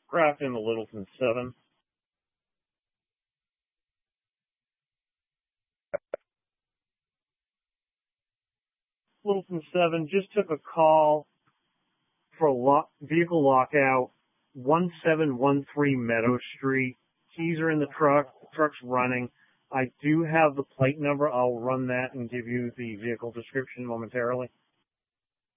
Craft in the Littleton 7. Littleton 7 just took a call for a vehicle lockout, 1713 Meadow Street. Keys are in the truck. The truck's running. I do have the plate number. I'll run that and give you the vehicle description momentarily.